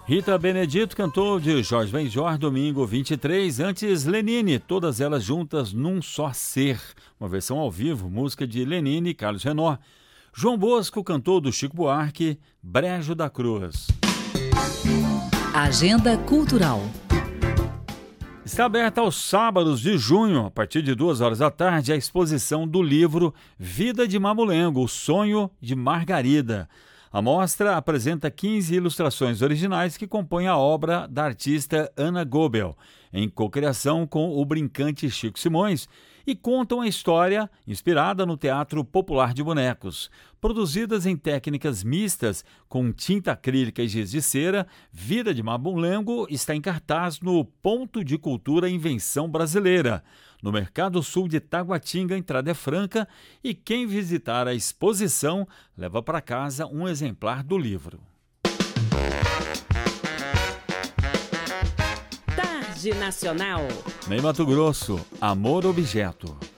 Rita Benedito cantou de Jorge Benjor, domingo 23, antes Lenine, todas elas juntas num só ser. Uma versão ao vivo, música de Lenine e Carlos Renor. João Bosco cantou do Chico Buarque, Brejo da Cruz. Agenda Cultural. Está aberta aos sábados de junho, a partir de 2 da tarde, a exposição do livro Vida de Mamulengo, o sonho de Margarida. A mostra apresenta 15 ilustrações originais que compõem a obra da artista Ana Gobel, em cocriação com o brincante Chico Simões, e contam a história inspirada no Teatro Popular de Bonecos. Produzidas em técnicas mistas com tinta acrílica e giz de cera, Vida de Mamulengo está em cartaz no Ponto de Cultura Invenção Brasileira, no Mercado Sul de Taguatinga, entrada é franca, e quem visitar a exposição leva para casa um exemplar do livro. Tarde Nacional. Ney Matogrosso, Amor Objeto.